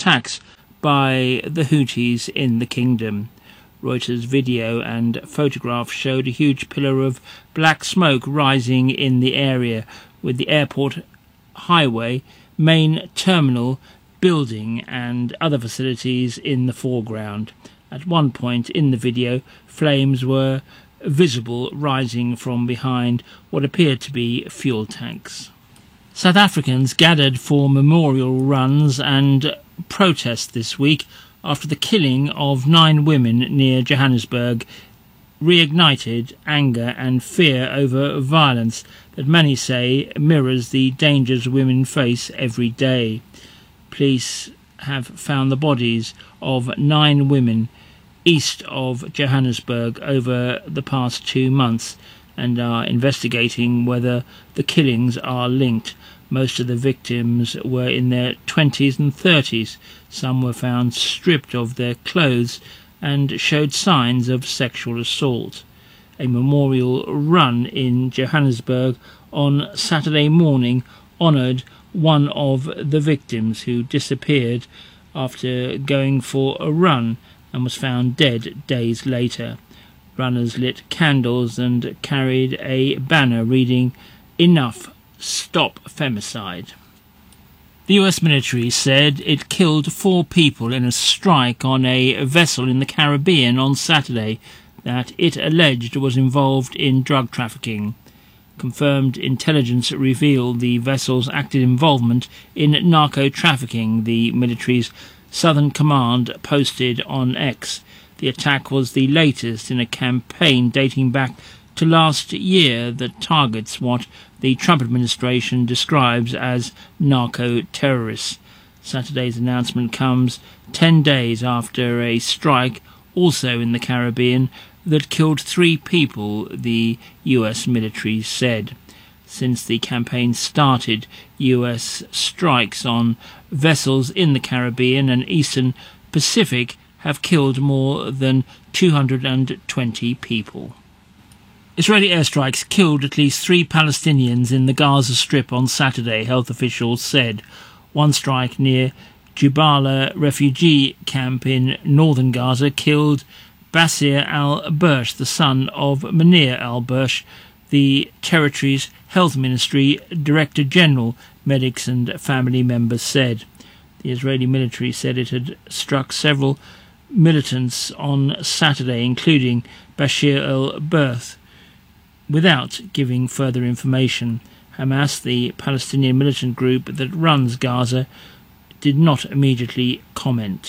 attacks by the Houthis in the kingdom. Reuters video and photograph showed a huge pillar of black smoke rising in the area, with the airport, highway, main terminal, building and other facilities in the foreground. At one point in the video, flames were visible rising from behind what appeared to be fuel tanks. South Africans gathered for memorial runs and protests this week after the killing of 9 women near Johannesburg reignited anger and fear over violence that many say mirrors the dangers women face every day. Police have found the bodies of 9 women east of Johannesburg over the past 2 months and are investigating whether the killings are linked. Most of the victims were in their 20s and 30s. Some were found stripped of their clothes and showed signs of sexual assault. A memorial run in Johannesburg on Saturday morning honoured one of the victims who disappeared after going for a run and was found dead days later. Runners lit candles and carried a banner reading, "Enough, stop femicide." The US military said it killed 4 people in a strike on a vessel in the Caribbean on Saturday that it alleged was involved in drug trafficking. Confirmed intelligence revealed the vessel's active involvement in narco-trafficking, the military's Southern Command posted on X. The attack was the latest in a campaign dating back to last year that targets what the Trump administration describes as narco-terrorists. Saturday's announcement comes 10 days after a strike, also in the Caribbean, that killed 3 people, the US military said. Since the campaign started, US strikes on vessels in the Caribbean and Eastern Pacific have killed more than 220 people. Israeli airstrikes killed at least 3 Palestinians in the Gaza Strip on Saturday, health officials said. One strike near Jubaila refugee camp in northern Gaza killed Basir al-Bursh, the son of Munir al-Bursh, the territory's health ministry director general. Medics and family members said. The Israeli military said it had struck several militants on Saturday, including Bashir al-Bursh, without giving further information. Hamas, the Palestinian militant group that runs Gaza, did not immediately comment.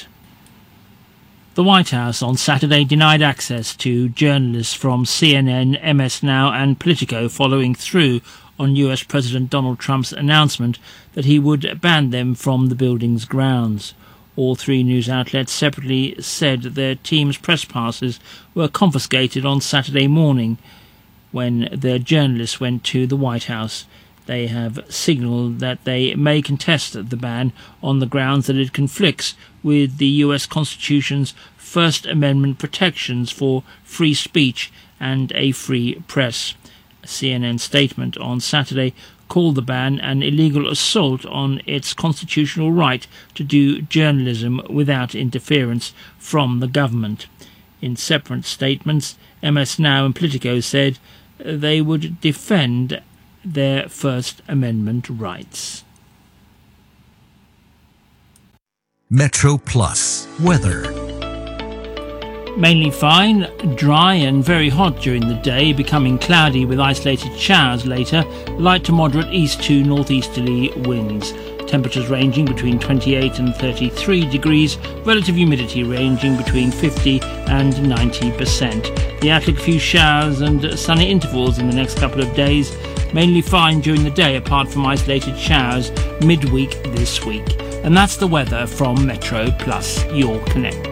The White House on Saturday denied access to journalists from CNN, MS Now and Politico following through on US President Donald Trump's announcement that he would ban them from the building's grounds. All 3 news outlets separately said their team's press passes were confiscated on Saturday morning when their journalists went to the White House. They have signalled that they may contest the ban on the grounds that it conflicts with the US Constitution's First Amendment protections for free speech and a free press. A CNN statement on Saturday called the ban an illegal assault on its constitutional right to do journalism without interference from the government. In separate statements, MS Now and Politico said they would defend their First Amendment rights. Metro Plus weather. Mainly fine, dry and very hot during the day, becoming cloudy with isolated showers later, light to moderate east to northeasterly winds. Temperatures ranging between 28 and 33 degrees, relative humidity ranging between 50 and 90%. The outlook, few showers and sunny intervals in the next couple of days, mainly fine during the day apart from isolated showers midweek this week. And that's the weather from Metro Plus, your connect.